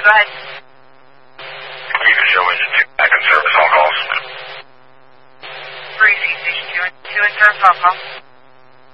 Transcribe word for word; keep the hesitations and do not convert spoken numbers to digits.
go ahead. You can show engine two back in service all calls. Three C Station two, two in service all calls.